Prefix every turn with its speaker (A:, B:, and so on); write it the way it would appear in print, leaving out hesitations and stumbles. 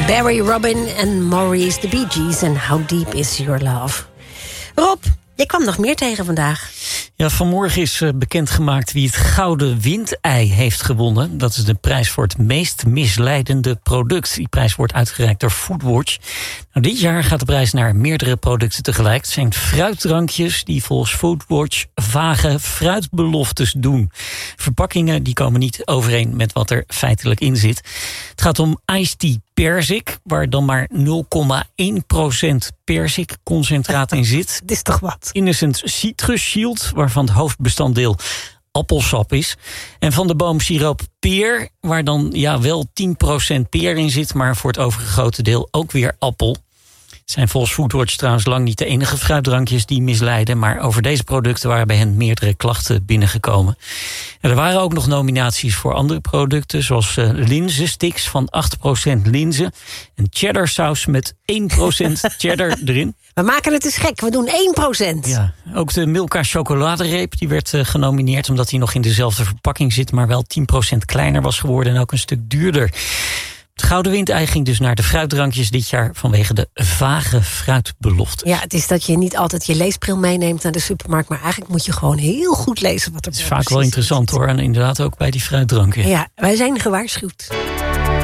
A: Barry, Robin en Maurice, de Bee Gees en How Deep Is Your Love. Rob, je kwam nog meer tegen vandaag.
B: Ja, vanmorgen is bekendgemaakt wie het Gouden Windei heeft gewonnen. Dat is de prijs voor het meest misleidende product. Die prijs wordt uitgereikt door Foodwatch. Nou, dit jaar gaat de prijs naar meerdere producten tegelijk. Het zijn fruitdrankjes die volgens Foodwatch vage fruitbeloftes doen. Verpakkingen die komen niet overeen met wat er feitelijk in zit. Het gaat om iced tea perzik, waar dan maar 0,1% perzikconcentraat in zit.
A: Dit is toch wat?
B: Innocent Citrus Shield, waarvan het hoofdbestanddeel appelsap is. En van de boom siroop peer, waar dan wel 10% peer in zit, maar voor het overgrote deel ook weer appel. Het zijn volgens Foodwatch trouwens lang niet de enige fruitdrankjes die misleiden, maar over deze producten waren bij hen meerdere klachten binnengekomen. En er waren ook nog nominaties voor andere producten, zoals linzensticks van 8% linzen en cheddarsaus met 1% cheddar erin.
A: We maken het eens gek, we doen 1%.
B: Ja, ook de Milka chocoladereep die werd genomineerd, omdat die nog in dezelfde verpakking zit, maar wel 10% kleiner was geworden en ook een stuk duurder. Het Gouden Windei ging dus naar de fruitdrankjes dit jaar vanwege de vage fruitbelofte.
A: Ja, het is dat je niet altijd je leesbril meeneemt naar de supermarkt, maar eigenlijk moet je gewoon heel goed lezen wat er
B: Het is vaak wel interessant hoor, en inderdaad ook bij die fruitdranken.
A: Ja, wij zijn gewaarschuwd.